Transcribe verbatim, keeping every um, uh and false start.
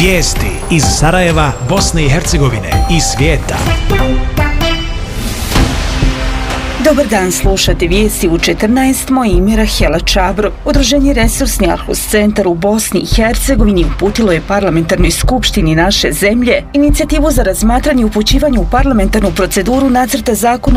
Vijesti iz Sarajeva, Bosne i Hercegovine i svijeta. Dobar dan, slušate vijesti u četrnaest. Moje ime Rahela Čabro. Udruženje Resursni Arhus centar u Bosni i Hercegovini uputilo je parlamentarnoj skupštini naše zemlje inicijativu za razmatranje i upućivanje u parlamentarnu proceduru nacrta zakona